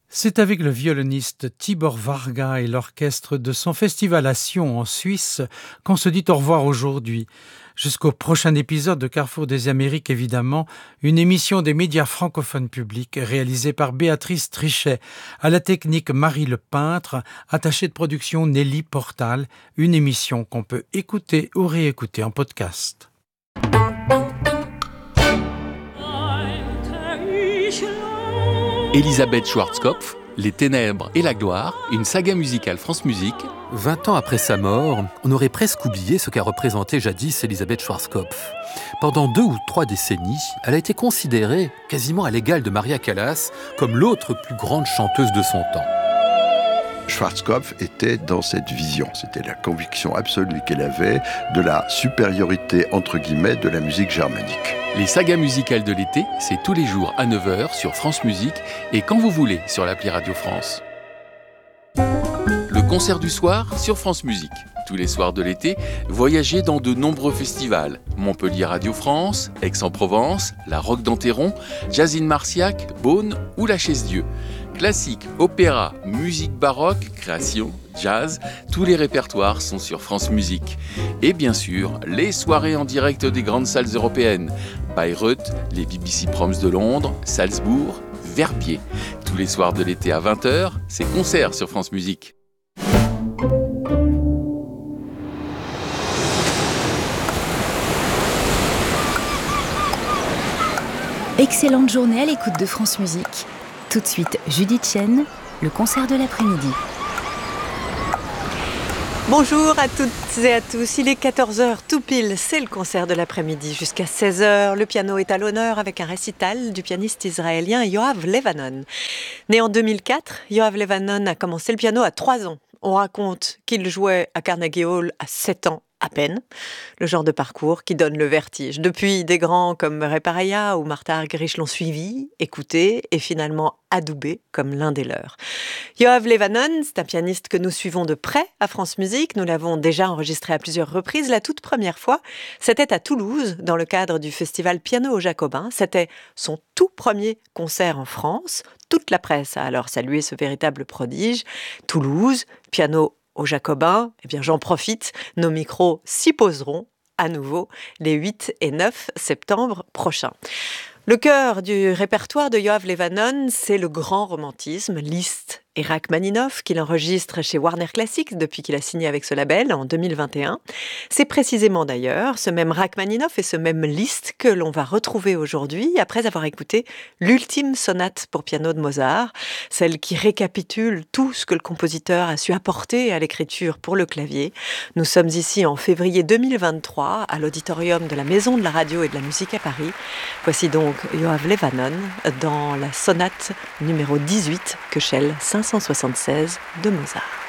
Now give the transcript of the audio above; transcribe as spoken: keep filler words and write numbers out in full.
C'est avec le violoniste Tibor Varga et l'orchestre de son festival à Sion en Suisse qu'on se dit au revoir aujourd'hui. Jusqu'au prochain épisode de Carrefour des Amériques, évidemment, une émission des médias francophones publics réalisée par Béatrice Trichet, à la technique Marie Le Peintre, attachée de production Nelly Portal, une émission qu'on peut écouter ou réécouter en podcast. Elisabeth Schwarzkopf, Les Ténèbres et la Gloire, une saga musicale France Musique. Vingt ans après sa mort, on aurait presque oublié ce qu'a représenté jadis Elisabeth Schwarzkopf. Pendant deux ou trois décennies, elle a été considérée, quasiment à l'égal de Maria Callas, comme l'autre plus grande chanteuse de son temps. Schwarzkopf était dans cette vision, c'était la conviction absolue qu'elle avait de la supériorité, entre guillemets, de la musique germanique. Les sagas musicales de l'été, c'est tous les jours à neuf heures sur France Musique et quand vous voulez sur l'appli Radio France. Le concert du soir sur France Musique. Tous les soirs de l'été, voyagez dans de nombreux festivals. Montpellier Radio France, Aix-en-Provence, la Roque d'Enterron, Jazz in Marciac, Beaune ou la Chaise-Dieu. Classique, opéra, musique baroque, création, jazz, tous les répertoires sont sur France Musique. Et bien sûr, les soirées en direct des grandes salles européennes. Bayreuth, les B B C Proms de Londres, Salzbourg, Verbier. Tous les soirs de l'été à vingt heures, c'est concert sur France Musique. Excellente journée à l'écoute de France Musique. Tout de suite, Judith Chen, le concert de l'après-midi. Bonjour à toutes et à tous, il est quatorze heures tout pile, c'est le concert de l'après-midi. Jusqu'à seize heures, le piano est à l'honneur avec un récital du pianiste israélien Yoav Levanon. Né en deux mille quatre, Yoav Levanon a commencé le piano à trois ans. On raconte qu'il jouait à Carnegie Hall à sept ans à peine, le genre de parcours qui donne le vertige. Depuis, des grands comme Murray Paraya ou Martha Argerich l'ont suivi, écouté et finalement adoubé comme l'un des leurs. Yoav Levanon, c'est un pianiste que nous suivons de près à France Musique. Nous l'avons déjà enregistré à plusieurs reprises. La toute première fois, c'était à Toulouse, dans le cadre du festival Piano aux Jacobins. C'était son tout premier concert en France. Toute la presse a alors salué ce véritable prodige. Toulouse, piano aux Jacobins, eh bien j'en profite, nos micros s'y poseront à nouveau les huit et neuf septembre prochains. Le cœur du répertoire de Yoav Levanon, c'est le grand romantisme, Liszt et Rachmaninoff, qu'il enregistre chez Warner Classics depuis qu'il a signé avec ce label en deux mille vingt et un. C'est précisément d'ailleurs ce même Rachmaninoff et ce même Liszt que l'on va retrouver aujourd'hui après avoir écouté l'ultime sonate pour piano de Mozart, celle qui récapitule tout ce que le compositeur a su apporter à l'écriture pour le clavier. Nous sommes ici en février deux mille vingt-trois à l'auditorium de la Maison de la Radio et de la Musique à Paris. Voici donc Yoav Levanon dans la sonate numéro dix-huit, Köchel cinq cent soixante-seize de Mozart.